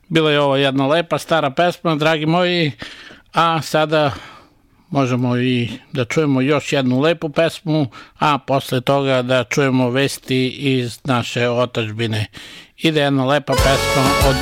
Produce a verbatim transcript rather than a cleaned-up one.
Bila je ovo jedna lepa stara pesma, dragi moji, a sada možemo i da čujemo još jednu lepu pesmu, a posle toga da čujemo vesti iz naše otadžbine. Ide jedna lepa pesma od